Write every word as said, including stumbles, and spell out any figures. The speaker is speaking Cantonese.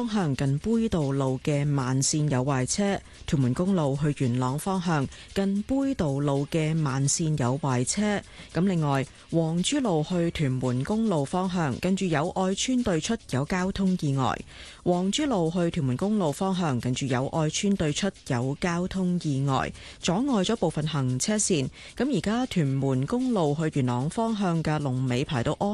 方向近杯渡路嘅慢線有壞車，屯門公路去元朗方向近杯渡路嘅慢線有壞車。咁另外，黃珠路去屯門公路方向近住友愛邨對出有交通意外。黃珠路去屯門公路方向近住友愛邨對出有交通意外，阻礙咗部分行車線。咁而家屯門公路去元朗方向嘅龍尾排到安